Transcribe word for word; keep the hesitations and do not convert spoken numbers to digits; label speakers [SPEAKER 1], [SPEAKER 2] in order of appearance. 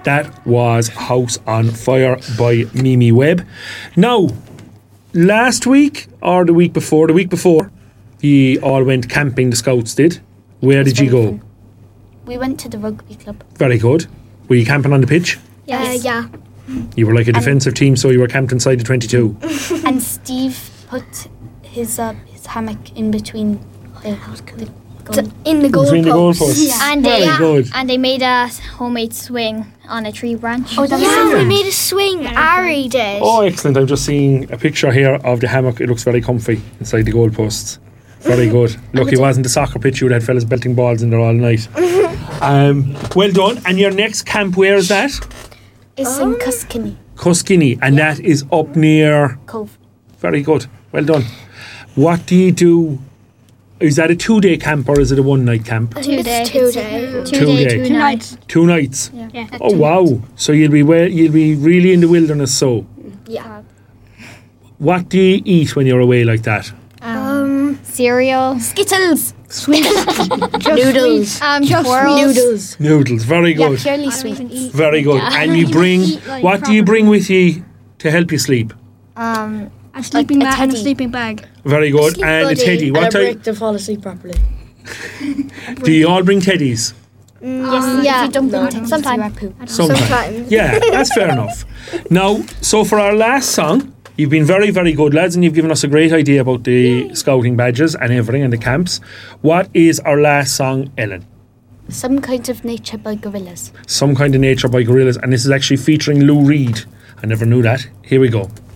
[SPEAKER 1] That was House on Fire by Mimi Webb. Now, last week or the week before, the week before, you all went camping, the Scouts did. Where did you go?
[SPEAKER 2] Fun. We went to the rugby club.
[SPEAKER 1] Very good. Were you camping on the pitch?
[SPEAKER 2] Yes.
[SPEAKER 3] Uh, yeah.
[SPEAKER 1] You were like a defensive team, so you were camped inside the twenty-two.
[SPEAKER 2] And Steve put his uh, his hammock in between the, the goal.
[SPEAKER 3] In the goal
[SPEAKER 1] Between the
[SPEAKER 3] post.
[SPEAKER 1] goalposts.
[SPEAKER 2] Yeah.
[SPEAKER 4] And
[SPEAKER 1] Very
[SPEAKER 4] they,
[SPEAKER 1] good.
[SPEAKER 4] and they made a homemade swing on a tree branch.
[SPEAKER 2] Oh, that was
[SPEAKER 3] Yeah, we
[SPEAKER 1] Brilliant.
[SPEAKER 3] made a swing. Ari did.
[SPEAKER 1] Oh, excellent. I'm just seeing a picture here of the hammock. It looks very comfy inside the goalposts. Very good. Look, it wasn't the soccer pitch. You would have had fellas belting balls in there all night. um, well done. And your next camp, where is that?
[SPEAKER 2] It's in Cuskiny
[SPEAKER 1] Cuskiny. And that is up near...
[SPEAKER 2] Cove.
[SPEAKER 1] Very good. Well done. What do you do? Is that a two-day camp or is it a one-night camp?
[SPEAKER 4] Two day.
[SPEAKER 3] It's two day.
[SPEAKER 4] Two,
[SPEAKER 1] Two
[SPEAKER 4] day,
[SPEAKER 1] day.
[SPEAKER 4] two,
[SPEAKER 1] Two
[SPEAKER 4] nights.
[SPEAKER 1] Two nights.
[SPEAKER 4] Yeah.
[SPEAKER 1] Oh, wow. So you'll be well, you'll be really in the wilderness, so.
[SPEAKER 3] Yeah.
[SPEAKER 1] What do you eat when you're away like that?
[SPEAKER 3] Um,
[SPEAKER 4] Cereal.
[SPEAKER 3] Skittles.
[SPEAKER 2] Noodles.
[SPEAKER 4] Um,
[SPEAKER 3] Just
[SPEAKER 4] twirls.
[SPEAKER 2] Noodles.
[SPEAKER 1] Noodles. Very good.
[SPEAKER 2] Purely sweet.
[SPEAKER 1] Very good. And you bring... What do you bring with you to help you sleep?
[SPEAKER 4] Um,
[SPEAKER 3] A sleeping
[SPEAKER 2] a
[SPEAKER 3] bag and a
[SPEAKER 2] teddy.
[SPEAKER 3] sleeping bag.
[SPEAKER 1] Very good.
[SPEAKER 3] sleep
[SPEAKER 1] And a
[SPEAKER 3] buddy.
[SPEAKER 1] teddy.
[SPEAKER 5] And
[SPEAKER 1] What
[SPEAKER 5] a
[SPEAKER 1] type?
[SPEAKER 5] break to fall asleep properly.
[SPEAKER 1] Do you all bring teddies?
[SPEAKER 2] Yes,
[SPEAKER 4] yeah.
[SPEAKER 2] if you don't
[SPEAKER 5] No.
[SPEAKER 2] bring things,
[SPEAKER 4] Sometime.
[SPEAKER 2] you are poop.
[SPEAKER 1] Sometimes.
[SPEAKER 3] Sometimes.
[SPEAKER 1] Yeah, that's fair enough. Now, so for our last song, you've been very, very good, lads, and you've given us a great idea about the scouting badges and everything and the camps. What is our last song, Ellen?
[SPEAKER 2] Some kind of nature by gorillas.
[SPEAKER 1] Some Kind of Nature by Gorillaz, and this is actually featuring Lou Reed. I never knew that. Here we go.